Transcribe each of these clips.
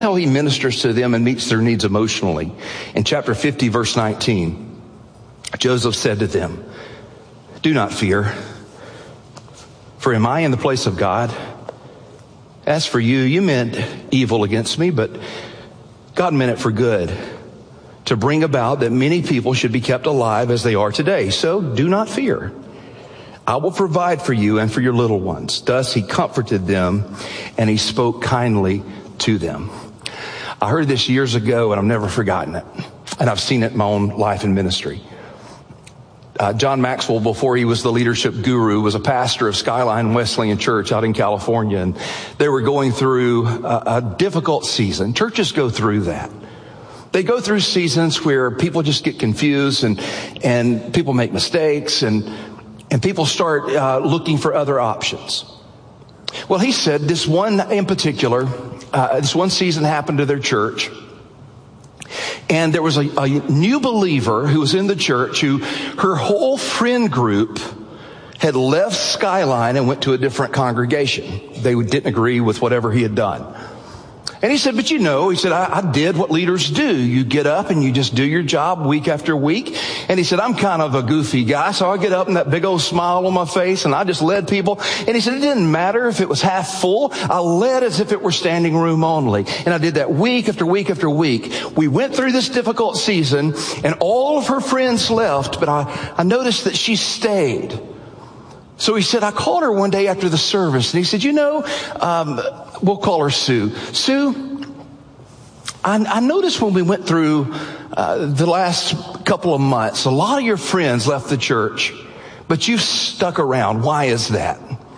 how he ministers to them and meets their needs emotionally. In chapter 50, verse 19, Joseph said to them, "Do not fear, for am I in the place of God? As for you, you meant evil against me, but God meant it for good, to bring about that many people should be kept alive as they are today. So do not fear. I will provide for you and for your little ones." Thus he comforted them, and he spoke kindly to them. I heard this years ago, and I've never forgotten it. And I've seen it in my own life and ministry. John Maxwell, before he was the leadership guru, was a pastor of Skyline Wesleyan Church out in California. And they were going through a difficult season. Churches go through that. They go through seasons where people just get confused and people make mistakes and people start looking for other options. Well, he said this one in particular, this one season happened to their church. And there was a new believer who was in the church who her whole friend group had left Skyline and went to a different congregation. They didn't agree with whatever he had done. And he said, "But he said, I did what leaders do. You get up and you just do your job week after week." And he said, "I'm kind of a goofy guy, so I get up and that big old smile on my face and I just led people." And he said, "It didn't matter if it was half full. I led as if it were standing room only." And I did that week after week after week. We went through this difficult season and all of her friends left, but I noticed that she stayed. So he said, I called her one day after the service, and he said, we'll call her Sue. Sue, I noticed when we went through the last couple of months, a lot of your friends left the church, but you've stuck around. Why is that?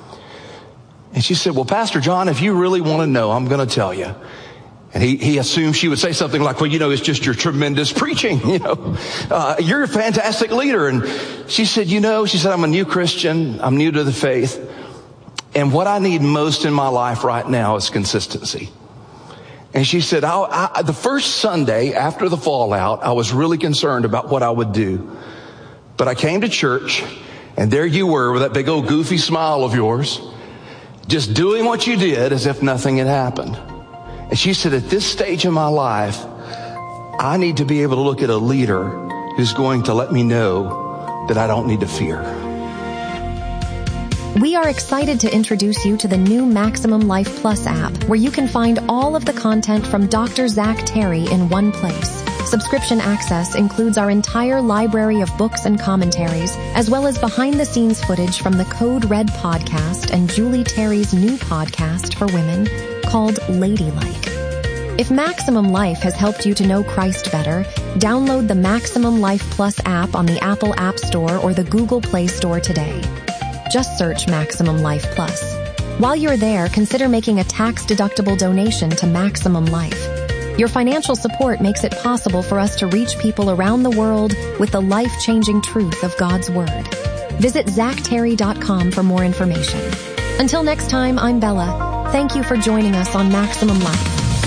And she said, "Well, Pastor John, if you really want to know, I'm going to tell you." And he assumed she would say something like, "Well, it's just your tremendous preaching, you're a fantastic leader." And she said, "I'm a new Christian. I'm new to the faith. And what I need most in my life right now is consistency." And she said, the first Sunday after the fallout, I was really concerned about what I would do. But I came to church, and there you were with that big old goofy smile of yours, just doing what you did as if nothing had happened. And she said, at this stage in my life, I need to be able to look at a leader who's going to let me know that I don't need to fear. We are excited to introduce you to the new Maximum Life Plus app, where you can find all of the content from Dr. Zach Terry in one place. Subscription access includes our entire library of books and commentaries, as well as behind-the-scenes footage from the Code Red podcast and Julie Terry's new podcast for women called Ladylike. If Maximum Life has helped you to know Christ better, download the Maximum Life Plus app on the Apple App Store or the Google Play Store today. Just search Maximum Life Plus. While you're there, consider making a tax-deductible donation to Maximum Life. Your financial support makes it possible for us to reach people around the world with the life-changing truth of God's Word. Visit ZachTerry.com for more information. Until next time, I'm Bella. Thank you for joining us on Maximum Life.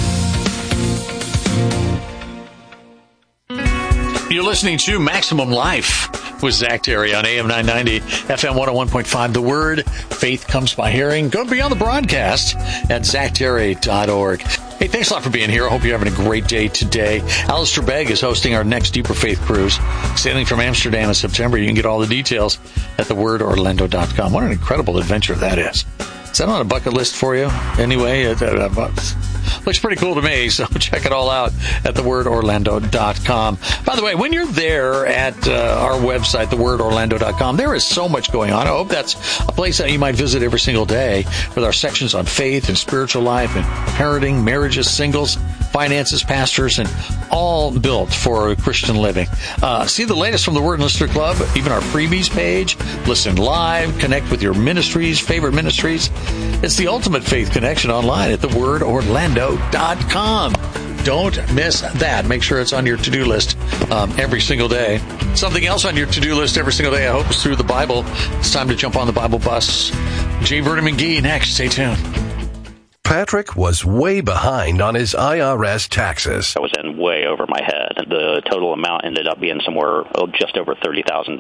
You're listening to Maximum Life with Zach Terry on AM 990, FM 101.5. The Word, faith comes by hearing. Go beyond the broadcast at ZachTerry.org. Hey, thanks a lot for being here. I hope you're having a great day today. Alistair Begg is hosting our next Deeper Faith cruise, sailing from Amsterdam in September. You can get all the details at thewordorlando.com. What an incredible adventure that is. Is that on a bucket list for you? Anyway, looks pretty cool to me, so check it all out at thewordorlando.com. By the way, when you're there at our website, thewordorlando.com, there is so much going on. I hope that's a place that you might visit every single day with our sections on faith and spiritual life and parenting, marriages, singles, finances, pastors, and all built for Christian living. See the latest from the Word Listener Club, even our freebies page. Listen live, connect with your ministries, favorite ministries. It's the ultimate faith connection online at thewordorlando.com. Don't miss that. Make sure it's on your to-do list every single day. Something else on your to-do list every single day, I hope, is through the Bible. It's time to jump on the Bible bus. J. Vernon McGee next. Stay tuned. Patrick was way behind on his IRS taxes. I was in way over my head. The total amount ended up being somewhere just over $30,000.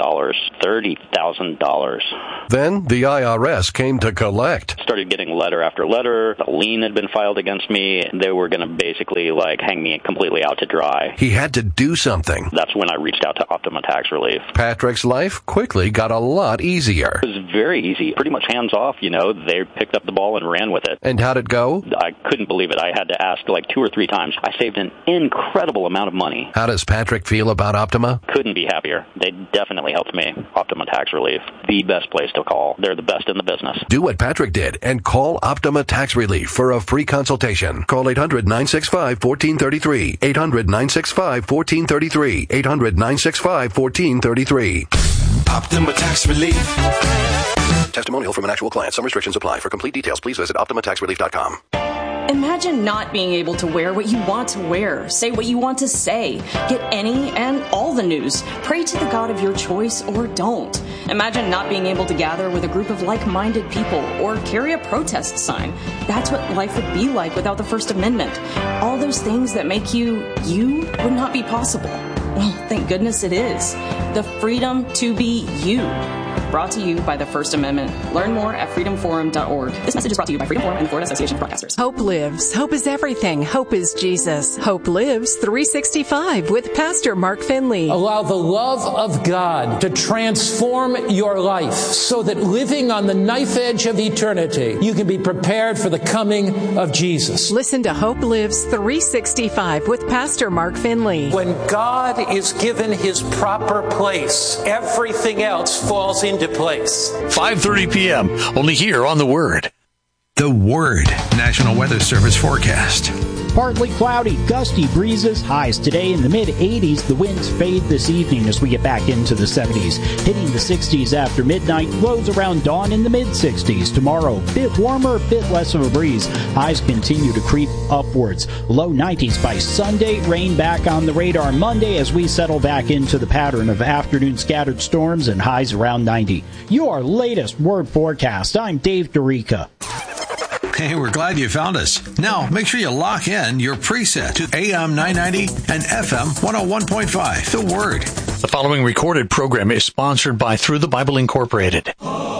$30,000. Then the IRS came to collect. Started getting letter after letter. A lien had been filed against me. They were going to basically hang me completely out to dry. He had to do something. That's when I reached out to Optima Tax Relief. Patrick's life quickly got a lot easier. It was very easy, pretty much hands off. They picked up the ball and ran with it. And how'd it go? I couldn't believe it. I had to ask 2 or 3 times. I saved an incredible amount of money. How does Patrick feel about Optima? Couldn't be happier. They definitely helped me. Optima Tax Relief, the best place to call. They're the best in the business. Do what Patrick did and call Optima Tax Relief for a free consultation. Call 800-965-1433. 800-965-1433. 800-965-1433. Optima Tax Relief. Testimonial from an actual client. Some restrictions apply. For complete details, please visit OptimaTaxRelief.com. Imagine not being able to wear what you want to wear, say what you want to say, get any and all the news, pray to the God of your choice, or don't. Imagine not being able to gather with a group of like-minded people or carry a protest sign. That's what life would be like without the First Amendment. All those things that make you would not be possible. Well, thank goodness it is. The freedom to be you. Brought to you by the First Amendment. Learn more at freedomforum.org. This message is brought to you by Freedom Forum and the Florida Association of Broadcasters. Hope lives. Hope is everything. Hope is Jesus. Hope lives 365 with Pastor Mark Finley. Allow the love of God to transform your life so that living on the knife edge of eternity, you can be prepared for the coming of Jesus. Listen to Hope Lives 365 with Pastor Mark Finley. When God is given his proper place, everything else falls into place. 5:30 p.m. only here on The Word. The Word National Weather Service forecast. Partly cloudy, gusty breezes, highs today in the mid-80s. The winds fade this evening as we get back into the 70s. Hitting the 60s after midnight, lows around dawn in the mid-60s. Tomorrow, bit warmer, bit less of a breeze. Highs continue to creep upwards. Low 90s by Sunday, rain back on the radar Monday as we settle back into the pattern of afternoon scattered storms and highs around 90. Your latest Word forecast. I'm Dave Dorica. Hey, we're glad you found us. Now, make sure you lock in your preset to AM 990 and FM 101.5. The Word. The following recorded program is sponsored by Through the Bible Incorporated.